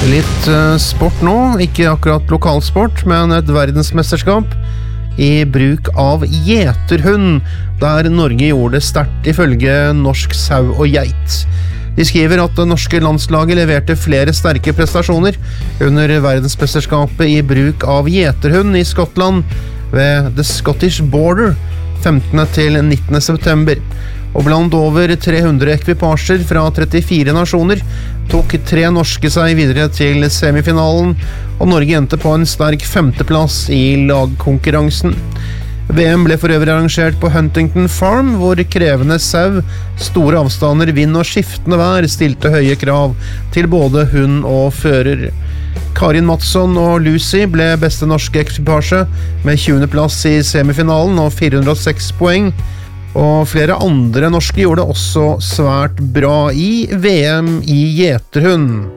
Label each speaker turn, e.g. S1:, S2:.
S1: Litt sport nå, ikke akkurat lokalsport, men et verdensmesterskap i bruk av gjeterhund, der Norge gjorde det sterkt ifølge Norsk Sau og Geit. De skriver at det norske landslaget leverte flere sterke prestasjoner under verdensmesterskapet i bruk av gjeterhund i Skottland ved The Scottish Border 15. til 19. september. Og blant over 300 ekvipasjer fra 34 nasjoner tok 3 norske seg videre til semifinalen, og Norge endte på en sterk 5. plass i lagkonkurransen. VM ble for øvrig arrangert på Huntington Farm, hvor krevende sau, store avstander, vind og skiftende vær stilte høye krav til både hund og fører. Karin Mattsson og Lucy ble beste norske ekvipasje med 20. plass i semifinalen og 406 poeng. Og flere andre norske gjorde det også svært bra i VM i gjeterhund.